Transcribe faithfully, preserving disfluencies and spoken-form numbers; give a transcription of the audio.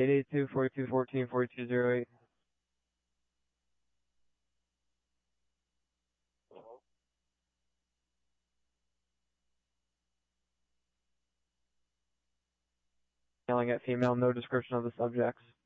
eight eight two, four two one four, four two zero eight. Yelling at female, no description of the subjects.